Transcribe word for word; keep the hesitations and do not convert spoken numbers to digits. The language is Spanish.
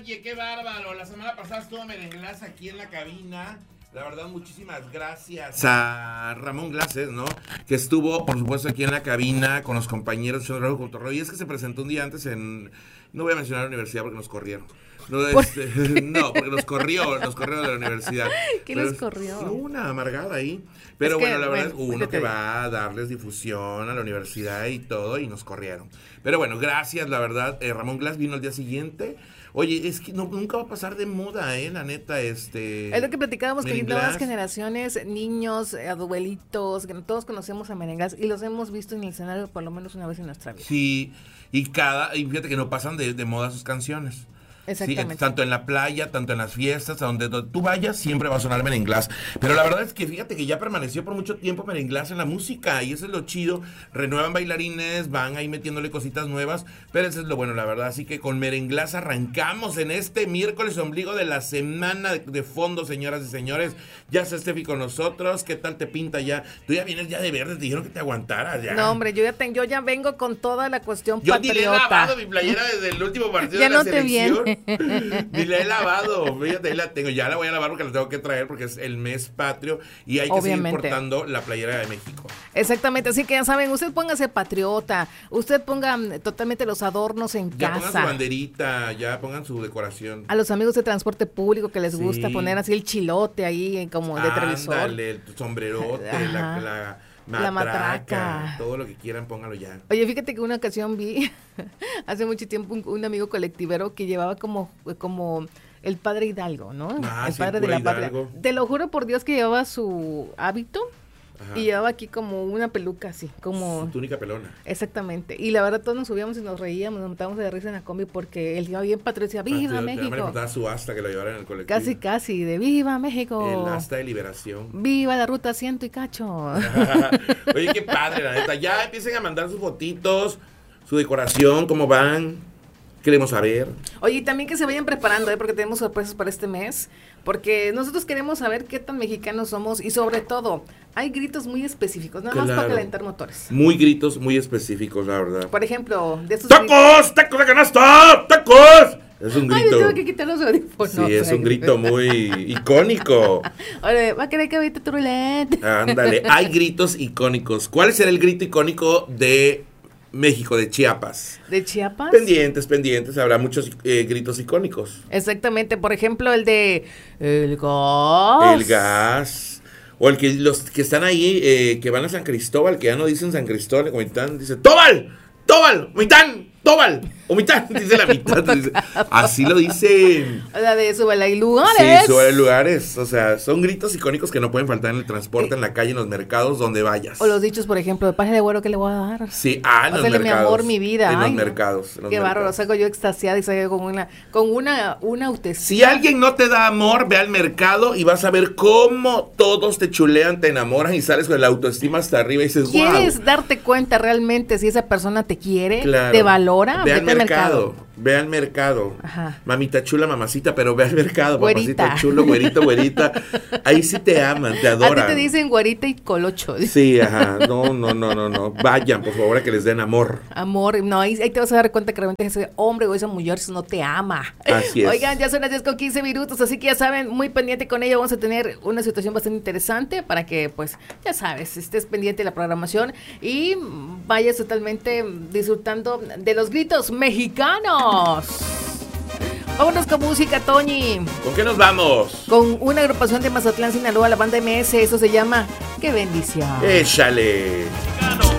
Oye, qué bárbaro. La semana pasada estuvo Merenglas aquí en la cabina. La verdad, muchísimas gracias a Ramón Glases, ¿no? Que estuvo, por supuesto, aquí en la cabina con los compañeros de Show Cotorreo. Y es que se presentó un día antes en... No voy a mencionar la universidad porque nos corrieron. No, este, no, porque nos corrió, nos corrió de la universidad. ¿Qué les corrió? Una amargada ahí. Pero es que, bueno, la verdad bueno, es uno que va a darles difusión a la universidad y todo, y nos corrieron. Pero bueno, gracias, la verdad. Eh, Ramón Glass vino el día siguiente. Oye, es que no, nunca va a pasar de moda, ¿eh? La neta, este... Es lo que platicábamos, que Merenglas. nuevas generaciones, niños, abuelitos, que todos conocemos a Merenglas y los hemos visto en el escenario por lo menos una vez en nuestra vida. Sí, y cada... Y fíjate que no pasan de, de moda sus canciones. Exactamente. Sí, tanto en la playa, tanto en las fiestas, a donde tú vayas, siempre va a sonar Merenglas. Pero la verdad es que fíjate que ya permaneció por mucho tiempo Merenglas en la música, y eso es lo chido. Renuevan bailarines, van ahí metiéndole cositas nuevas, pero eso es lo bueno, la verdad. Así que con Merenglas arrancamos en este miércoles ombligo de la semana de, de fondo, señoras y señores. Ya está Steffi con nosotros. ¿Qué tal te pinta ya? Tú ya vienes ya de verde, te dijeron que te aguantaras ya. No, hombre, yo ya, te, yo ya vengo con toda la cuestión yo patriota. Yo ni le he lavado mi playera desde el último partido ya de la no selección. Te viene. Ni la he lavado, fíjate, ahí la tengo, ya la voy a lavar porque la tengo que traer porque es el mes patrio y hay que Obviamente. seguir portando la playera de México. Exactamente, así que ya saben, usted póngase patriota, usted ponga totalmente los adornos en ya casa. Ya pongan su banderita, ya pongan su decoración. A los amigos de transporte público que les sí. gusta poner así el chilote ahí como de televisor. Ándale, el sombrerote, la, la matraca, la matraca. Todo lo que quieran, póngalo ya. Oye, fíjate que una ocasión vi hace mucho tiempo un, un amigo colectivero que llevaba como, como el padre Hidalgo, ¿no? Ah, el sí, padre de la patria. Hidalgo. Te lo juro por Dios que llevaba su hábito. Ajá. Y llevaba aquí como una peluca así, como... Su túnica pelona. Exactamente. Y la verdad todos nos subíamos y nos reíamos, nos matábamos de risa en la combi porque él iba bien patriota, decía, ¡Viva ah, México! Me importaba su asta que lo llevara en el colectivo. Casi, casi, de ¡Viva México! El asta de liberación. ¡Viva la ruta ciento y cacho! Oye, qué padre, la neta. Ya empiecen a mandar sus fotitos, su decoración, cómo van. Queremos saber. Oye, y también que se vayan preparando, ¿eh? Porque tenemos sorpresas para este mes, porque nosotros queremos saber qué tan mexicanos somos y sobre todo, hay gritos muy específicos, nada claro. más para calentar motores. Muy gritos, muy específicos, la verdad. Por ejemplo, de esos ¡Tacos! gritos... ¡Tacos de canasta! ¡Tacos! Es un grito. Ay, tengo que quitar los audífonos. Sí, es un grito muy icónico. Oye, va a querer que ahorita tu roulette. Ándale, hay gritos icónicos. ¿Cuál será el grito icónico de México, de Chiapas? ¿De Chiapas? Pendientes, pendientes, habrá muchos eh, gritos icónicos. Exactamente, por ejemplo, el de el gas. El gas. O el que los que están ahí, eh, que van a San Cristóbal, que ya no dicen San Cristóbal, Comitán, dice ¡Tobal! ¡Tobal! ¡Comitán! ¡Tobal! ¡O mitad! Dice la mitad. Dice, así lo dicen. La de súbela y lugares. Sí, súbela y lugares. O sea, son gritos icónicos que no pueden faltar en el transporte, eh, en la calle, en los mercados, donde vayas. O los dichos, por ejemplo, de paje de güero que le voy a dar. Sí, ah, en los Pásale, mercados. mi amor, mi vida. En Ay, los no. mercados. En los Qué bárbaro, mercados. salgo yo extasiada y salgo con una, con una, una autoestima. Si alguien no te da amor, ve al mercado y vas a ver cómo todos te chulean, te enamoran y sales con la autoestima hasta arriba y dices, wow. ¿Quieres darte cuenta realmente si esa persona te quiere, claro. te valora? Ve al Vete mercado. mercado. Ve al mercado. Ajá. Mamita chula, mamacita, pero ve al mercado, güerita. Papacito chulo, güerito, güerita. Ahí sí te aman, te adoran. A ti te dicen güerita y colocho. Sí, ajá. No, no, no, no, no. Vayan, por favor, a que les den amor. Amor, no, ahí, ahí te vas a dar cuenta que realmente ese hombre o esa mujer no te ama. Así es. Oigan, ya son las diez con quince minutos, así que ya saben, muy pendiente con ello. Vamos a tener una situación bastante interesante para que, pues, ya sabes, estés pendiente de la programación y vayas totalmente disfrutando de los gritos mexicanos. Vámonos con música, Toñi. ¿Con qué nos vamos? Con una agrupación de Mazatlán, Sinaloa, la banda M S. Eso se llama ¡Qué bendición! Échale.